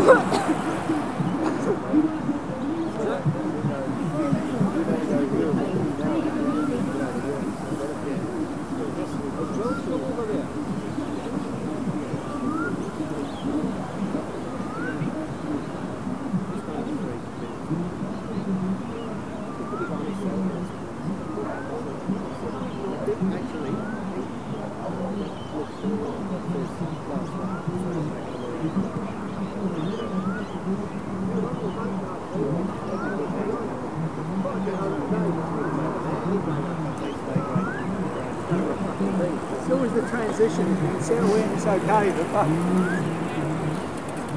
It's always the transition. You can settle in, it's okay, but